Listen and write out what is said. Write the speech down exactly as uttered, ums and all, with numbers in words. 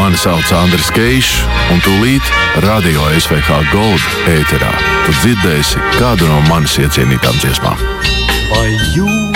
Mani sauc Andris Keišs, un tūlīt Radio S V H Gold ēterā tu dzirdēsi kādu no manis iecienītām dziesmām. Vai jūs